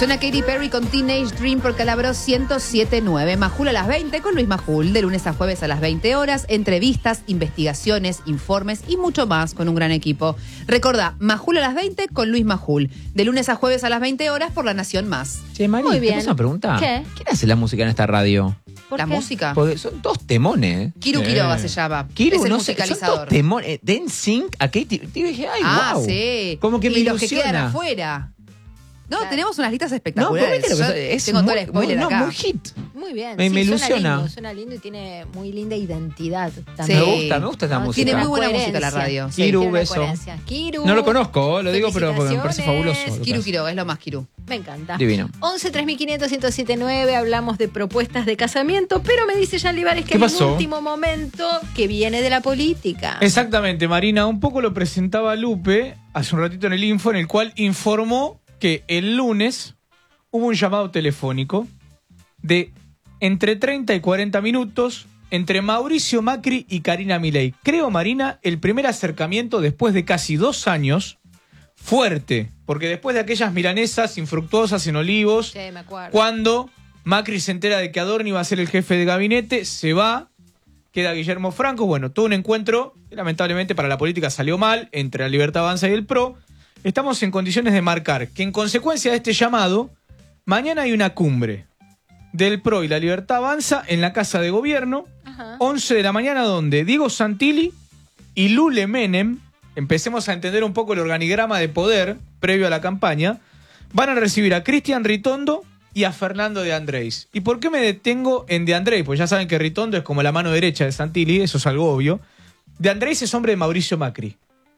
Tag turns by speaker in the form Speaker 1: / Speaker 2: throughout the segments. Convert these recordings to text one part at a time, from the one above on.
Speaker 1: Suena Katy Perry con Teenage Dream por Calabro 107.9. Majul a las 20 con Luis Majul. De lunes a jueves a las 20 horas. Entrevistas, investigaciones, informes y mucho más con un gran equipo. Recordá, Majul a las 20 con Luis Majul. De lunes a jueves a las 20 horas por La Nación Más.
Speaker 2: Che, Mari,
Speaker 3: Muy
Speaker 2: ¿te
Speaker 3: bien.
Speaker 2: puedo hacer una pregunta?
Speaker 3: ¿Qué?
Speaker 2: ¿Quién hace la música en esta radio?
Speaker 1: ¿La música?
Speaker 2: Porque son dos temones.
Speaker 1: Kiru Quiroga se llama.
Speaker 2: Kiru,
Speaker 1: es el
Speaker 2: no sé, son
Speaker 1: musicalizador.
Speaker 2: dos temones. De NSYNC a Katy. Yo dije, ay, wow.
Speaker 1: Sí.
Speaker 2: Como que me
Speaker 1: y los que
Speaker 2: ilusiona.
Speaker 1: quedan afuera. No,
Speaker 3: Claro.
Speaker 1: tenemos unas listas
Speaker 2: No,
Speaker 1: espectaculares.
Speaker 2: pero
Speaker 1: Yo
Speaker 2: es
Speaker 1: tengo todo
Speaker 2: muy,
Speaker 1: el spoiler
Speaker 2: muy,
Speaker 1: acá.
Speaker 2: no, muy hit.
Speaker 3: Muy bien.
Speaker 2: Me ilusiona.
Speaker 3: Suena lindo y tiene muy linda identidad
Speaker 1: Sí.
Speaker 3: también.
Speaker 2: Me gusta esta música.
Speaker 1: Tiene muy buena
Speaker 3: Coherencia.
Speaker 1: música la radio.
Speaker 3: Sí,
Speaker 2: Kiru,
Speaker 3: tiene una
Speaker 2: beso.
Speaker 3: coherencia. Kiru.
Speaker 2: No lo conozco, lo digo, pero porque me parece
Speaker 3: Felicitaciones.
Speaker 2: fabuloso. lo que
Speaker 1: Kiru
Speaker 2: hace.
Speaker 1: Quiroga, es lo más Kiru.
Speaker 3: Me encanta.
Speaker 2: Divino.
Speaker 3: 11-3500-1079, hablamos de propuestas de casamiento, pero me dice Jan Livares que
Speaker 4: ¿Qué
Speaker 3: hay un
Speaker 4: pasó?
Speaker 3: último momento que viene de la política.
Speaker 4: Exactamente, Marina. Un poco lo presentaba Lupe hace un ratito en el info, en el cual informó que el lunes hubo un llamado telefónico de entre 30 y 40 minutos entre Mauricio Macri y Karina Milei. Creo, Marina, el primer acercamiento después de casi 2 años, fuerte, porque después de aquellas milanesas infructuosas en Olivos,
Speaker 3: Sí, me acuerdo.
Speaker 4: cuando Macri se entera de que Adorni va a ser el jefe de gabinete, se va, queda Guillermo Franco. Bueno, todo un encuentro que lamentablemente para la política salió mal entre la Libertad Avanza y el PRO. Estamos en condiciones de marcar que en consecuencia de este llamado, mañana hay una cumbre del PRO y la Libertad Avanza en la Casa de Gobierno,
Speaker 3: Ajá.
Speaker 4: 11 de la mañana, donde Diego Santilli y Lule Menem, empecemos a entender un poco el organigrama de poder previo a la campaña, van a recibir a Cristian Ritondo y a Fernando de Andrés. ¿Y por qué me detengo en de Andrés? Pues ya saben que Ritondo es como la mano derecha de Santilli, eso es algo obvio. De Andrés es hombre de Mauricio Macri.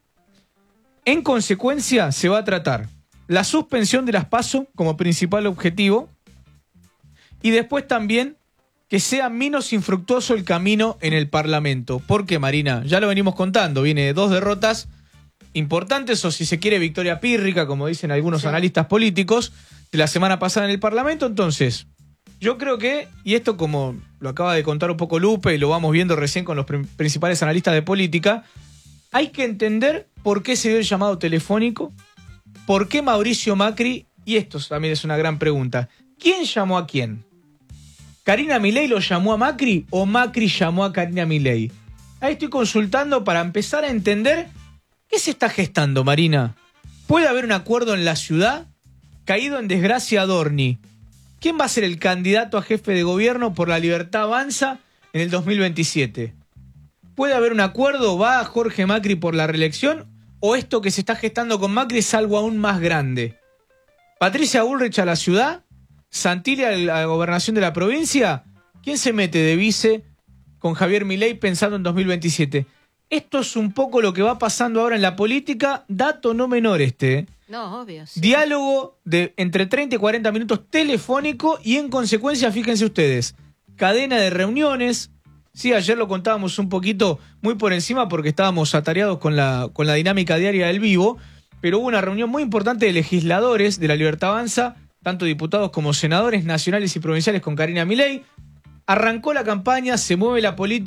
Speaker 4: En consecuencia, se va a tratar la suspensión de las PASO como principal objetivo y después también que sea menos infructuoso el camino en el Parlamento. ¿Por qué, Marina? Ya lo venimos contando, viene de 2 derrotas importantes, o si se quiere, victoria pírrica, como dicen algunos
Speaker 3: Sí.
Speaker 4: analistas políticos, de la semana pasada en el Parlamento. Entonces, yo creo que, y esto como lo acaba de contar un poco Lupe y lo vamos viendo recién con los principales analistas de política, hay que entender por qué se dio el llamado telefónico, por qué Mauricio Macri, y esto también es una gran pregunta, ¿quién llamó a quién? ¿Karina Milei lo llamó a Macri o Macri llamó a Karina Milei? Ahí estoy consultando para empezar a entender qué se está gestando, Marina. ¿Puede haber un acuerdo en la ciudad? Caído en desgracia Adorni. ¿Quién va a ser el candidato a jefe de gobierno por la Libertad Avanza en el 2027? ¿Puede haber un acuerdo? ¿Va Jorge Macri por la reelección? ¿O esto que se está gestando con Macri es algo aún más grande? ¿Patricia Bullrich a la ciudad? ¿Santilli a la gobernación de la provincia? ¿Quién se mete de vice con Javier Milei pensando en 2027? Esto es un poco lo que va pasando ahora en la política. Dato no menor este.
Speaker 3: No, obvio. Sí.
Speaker 4: Diálogo de entre 30 y 40 minutos telefónico y en consecuencia, fíjense ustedes, cadena de reuniones. Sí, ayer lo contábamos un poquito muy por encima porque estábamos atareados con la dinámica diaria del vivo, pero hubo una reunión muy importante de legisladores de la Libertad Avanza, tanto diputados como senadores nacionales y provinciales con Karina Milei. Arrancó la campaña, se mueve la política.